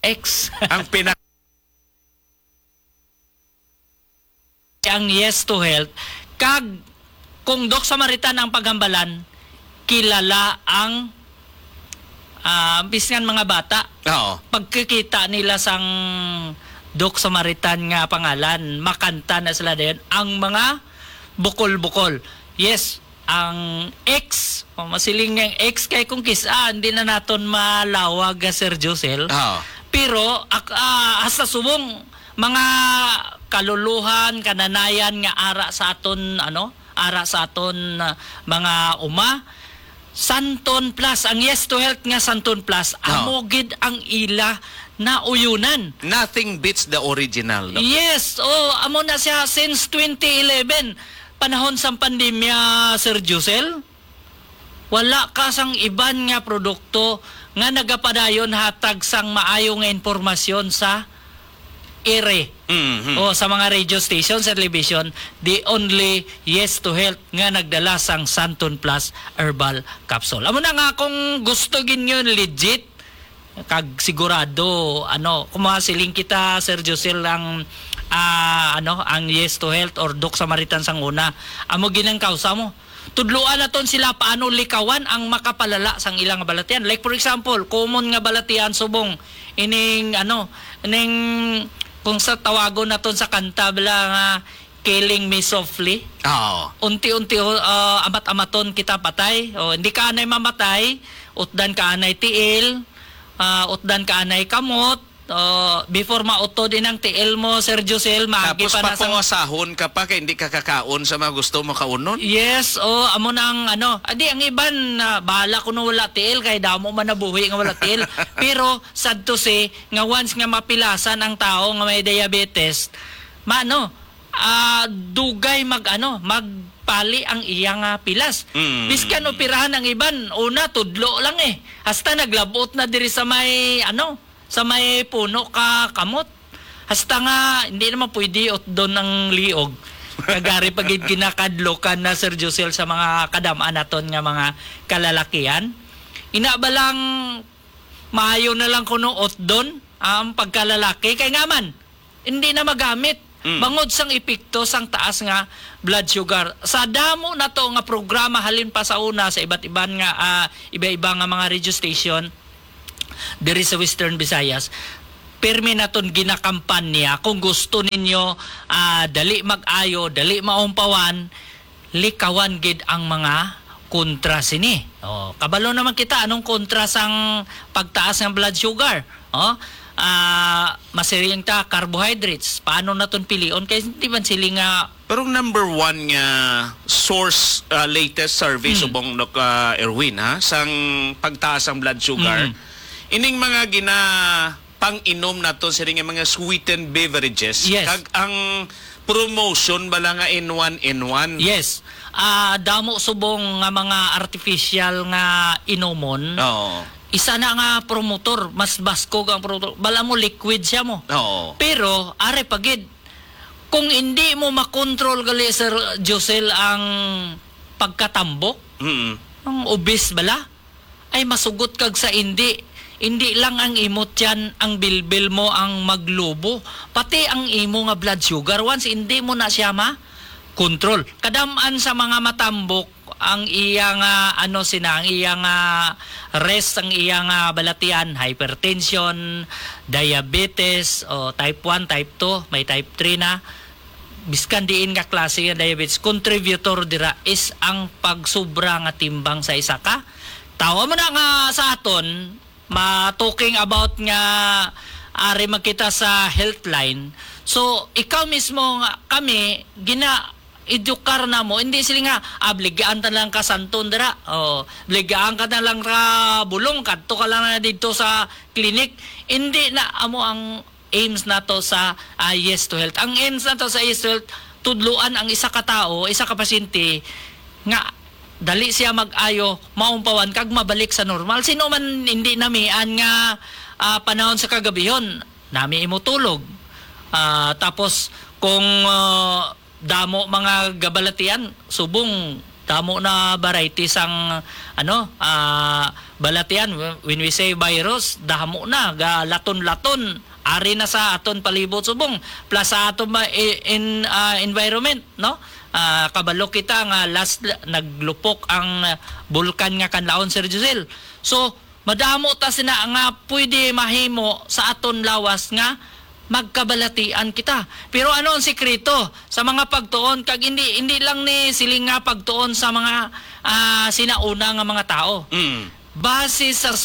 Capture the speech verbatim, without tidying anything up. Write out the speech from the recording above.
X. Ang pinak Ang Yes to Health, kag kung Doc Samaritan ang paghambalan, kilala ang uh, bisngan mga bata. Oo. Pagkikita nila sang Doc Samaritan nga pangalan, makanta na sila din ang mga bukol-bukol. Yes, ang X, o masiling ng X kay kung kisa, hindi na naton malawag Sir Josel. Oo. Pero uh, hasta subong mga kaluluhan, kananayan nga ara sa aton ano, ara sa aton uh, mga uma, Santon Plus, ang Yes to Health nga Santon Plus, Oh. amogid ang ila na uyunan. Nothing beats the original. No? Yes, oh, amo na siya since twenty eleven, panahon sa pandemya, Sir Josel. Wala ka sang iban nga produkto nga nagapadayon hatag sang maayo nga impormasyon sa ere. Mhm. O sa mga radio stations at television, the only Yes to Health nga nagdala sang Santon Plus Herbal Capsule. Amo na nga kung gusto ginyo legit, kag sigurado ano, kumasiling kita Sir Josel ang ah, ano, ang Yes to Health or Doc Samaritan sang una. Amo ginang kausa mo. Tudluan naton sila paano likawan ang makapalala sang ilang balatian. Like for example, common nga balatian subong ining ano, ining kung sa tawagon naton sa kanta bala nga Killing Me Softly. Oo. Unti-unti uh, amat-amaton kita patay. O, hindi ka anay mamatay, utdan ka anay tiil, uh, utdan ka anay kamot. Uh, before mauto din ang tiil mo, Sir Josel, magi Tapos pa na sang... papawasahon ka pa kaya hindi ka kakaon sa mga gusto mo kaunon. Yes, oh, amo nang ano. Adi ang iban na uh, bahala kuno wala tiil kay damo man nabuhi nga wala tiil. Pero sad to say nga once nga mapilasan ang tao nga may diabetes, maano, ah uh, dugay mag ano, magpali ang iyang uh, pilas. Mm. Biskan operahan ang iban, una tudlo lang eh. Hasta naglabot na diri sa may ano, sa may puno ka kamot. Hasta nga, hindi naman pwede ot doon ng liog. Kagari pagid kinakadlokan na Sir Josel sa mga kadamaan naton nga mga kalalakian. Ina ba lang maayo na lang kuno ot doon ang pagkalalaki. Kay nga man, hindi na magamit. Mm. Bangod sang epekto sang taas nga blood sugar. Sa damo na to nga programa halin pa sa una sa iba't ibang nga uh, iba-iba nga mga radio station diri sa Western Visayas, permi naton ginakampanya kung gusto ninyo uh, dali mag-ayo, dali maumpawan, likawan gid ang mga kontra sini. Oh, kabalo naman kita anong kontra sang pagtaas ng blood sugar. Oh, uh, masiring ta carbohydrates. Paano naton pilion kay hindi man sila nga Pero number one nga source uh, latest survey Mm. subong no uh, Erwin ha sang pagtaas ang blood sugar. Mm. Ining mga gina pang-inom nato sa nga mga sweetened beverages. Yes. Kag ang promotion bala nga in one in one. yes, ah damo subong nga mga artificial nga inomon. Oo. Isa na nga promotor, mas baskog ang promotor. Bala mo liquid siya mo. Oo. Pero are pagid kung hindi mo makontrol gali Sir Josel ang pagkatambok, Mm. ang obese bala, ay masugot kag sa hindi. Hindi lang ang imot yan, ang bilbil mo ang maglubo. Pati ang imo nga blood sugar, once hindi mo na siya ma-control. Kadamaan sa mga matambok, ang iyang uh, ano sina, ang iyang uh, rest, ang iyang uh, balatian, hypertension, diabetes, o type one, type two, may type three na. Biskan diin nga klase nga diabetes, contributor dira is ang pagsubra nga timbang sa isa ka. Tawa mo na nga sa aton, ma-talking about nga ari magkita sa healthline. So, ikaw mismo nga kami, gina edukar na mo, hindi sila nga, ah, bligaan ka lang ka santon dira, o, bligaan ka na lang ka bulong, kadto ka lang na dito sa clinic. Hindi na amo ang aims na to sa uh, Yes to Health. Ang aims na to sa Yes to Health, tudluan ang isa ka tao, isa ka pasyente, nga dali siya mag-ayo, maumpawan, kag mabalik sa normal. Sino man hindi namian nga uh, panahon sa kagabihon, nami imo tulog. Uh, tapos, kung uh, damo mga gabalatian, subong Damo na varieties ang ano ah, balatian. When we say virus, damo na ga laton-laton ari na sa aton palibot subong plus sa aton ma- i- in ah, environment, no? Ah, kabalo kita nga last naglupok ang ah, bulkan nga kanlaon, Sir Josel. So madamo ta sina nga pwede mahimo sa aton lawas nga magkabalatian kita. Pero ano ang sikreto sa mga pagtuon kag hindi hindi lang ni siling nga pagtuon sa mga ah, sinauna nga mga tao. Mm. Base sa